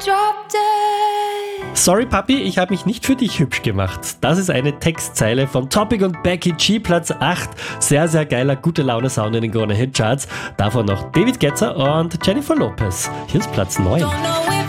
Sorry Papi, ich habe mich nicht für dich hübsch gemacht. Das ist eine Textzeile von Topic und Becky G, Platz 8. Sehr, sehr geiler, gute Laune-Sound in den Krone Hit Charts. Davon noch David Guetta und Jennifer Lopez. Hier ist Platz 9.